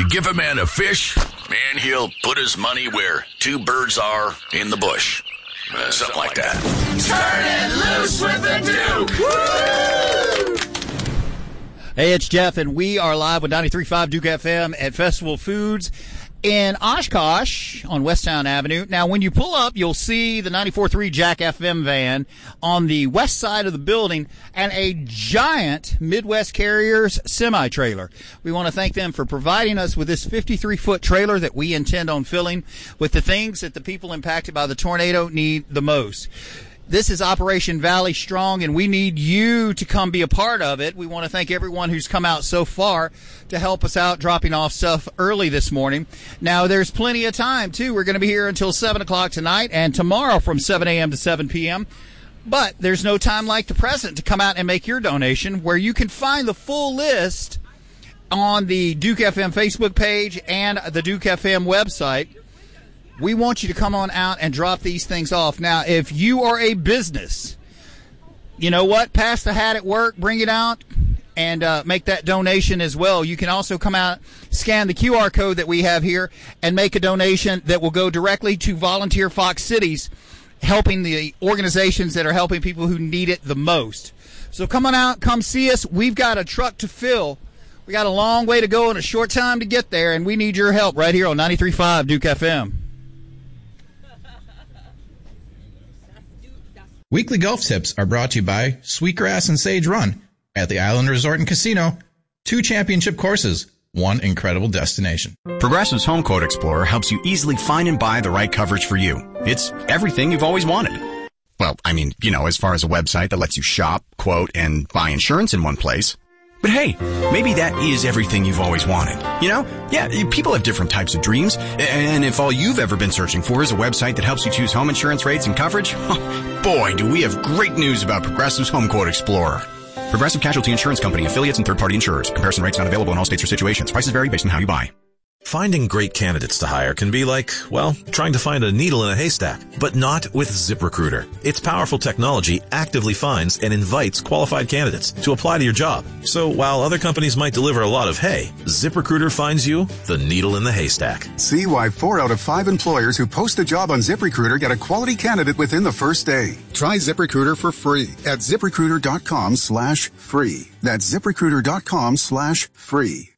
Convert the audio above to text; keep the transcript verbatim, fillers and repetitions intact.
You give a man a fish, and he'll put his money where two birds are in the bush. Uh, something like that. Turn it loose with the Duke! Woo! Hey, it's Jeff, and we are live with ninety-three point five Duke F M at Festival Foods in Oshkosh on Westtown Avenue. Now, when you pull up, you'll see the ninety-four point three Jack F M van on the west side of the building and a giant Midwest Carriers semi-trailer. We want to thank them for providing us with this fifty-three foot trailer that we intend on filling with the things that the people impacted by the tornado need the most. This is Operation Valley Strong, and we need you to come be a part of it. We want to thank everyone who's come out so far to help us out dropping off stuff early this morning. Now, there's plenty of time, too. We're going to be here until seven o'clock tonight and tomorrow from seven a.m. to seven p.m. But there's no time like the present to come out and make your donation, where you can find the full list on the Duke F M Facebook page and the Duke F M website. We want you to come on out and drop these things off. Now, if you are a business, you know what? Pass the hat at work, bring it out, and uh, make that donation as well. You can also come out, scan the Q R code that we have here, and make a donation that will go directly to Volunteer Fox Cities, helping the organizations that are helping people who need it the most. So come on out, come see us. We've got a truck to fill. We got a long way to go and a short time to get there, and we need your help right here on ninety-three point five Duke F M. Weekly golf tips are brought to you by Sweetgrass and Sage Run at the Island Resort and Casino. Two championship courses, one incredible destination. Progressive's Home Quote Explorer helps you easily find and buy the right coverage for you. It's everything you've always wanted. Well, I mean, you know, as far as a website that lets you shop, quote, and buy insurance in one place. But hey, maybe that is everything you've always wanted. You know? Yeah, people have different types of dreams. And if all you've ever been searching for is a website that helps you choose home insurance rates and coverage, boy, do we have great news about Progressive's Home Quote Explorer. Progressive Casualty Insurance Company, affiliates, and third-party insurers. Comparison rates not available in all states or situations. Prices vary based on how you buy. Finding great candidates to hire can be like, well, trying to find a needle in a haystack, but not with ZipRecruiter. Its powerful technology actively finds and invites qualified candidates to apply to your job. So while other companies might deliver a lot of hay, ZipRecruiter finds you the needle in the haystack. See why four out of five employers who post a job on ZipRecruiter get a quality candidate within the first day. Try ZipRecruiter for free at ZipRecruiter.com slash free. That's ZipRecruiter.com slash free.